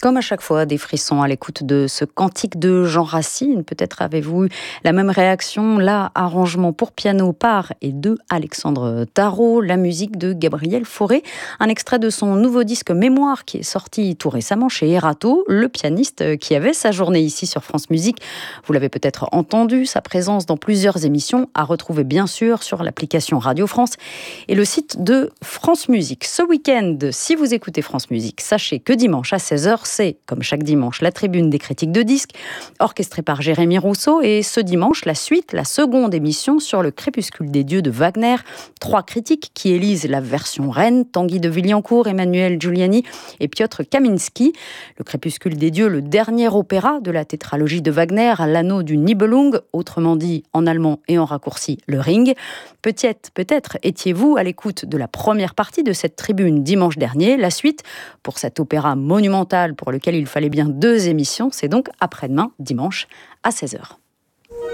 Comme à chaque fois, des frissons à l'écoute de ce cantique de Jean Racine. Peut-être avez-vous eu la même réaction. Là, arrangement pour piano par et de Alexandre Tarot, la musique de Gabriel Fauré. Un extrait de son nouveau disque Mémoire qui est sorti tout récemment chez Erato. Le pianiste qui avait sa journée ici sur France Musique. Vous l'avez peut-être entendu, sa présence dans plusieurs émissions à retrouver bien sûr sur l'application Radio France et le site de France Musique. Ce week-end, si vous écoutez France Musique, sachez que dimanche à 16h, c'est, comme chaque dimanche, la tribune des critiques de disques, orchestrée par Jérémy Rousseau. Et ce dimanche, la suite, la seconde émission sur le Crépuscule des dieux de Wagner. 3 critiques qui élisent la version reine, Tanguy de Villancourt, Emmanuel Giuliani et Piotr Kaminski. Le Crépuscule des dieux, le dernier opéra de la tétralogie de Wagner, à l'anneau du Nibelung, autrement dit en allemand et en raccourci le Ring. Peut-être étiez-vous à l'écoute de la première partie de cette tribune dimanche dernier. La suite, pour cet opéra monumental pour lequel il fallait bien 2 émissions, c'est donc après-demain, dimanche, à 16h.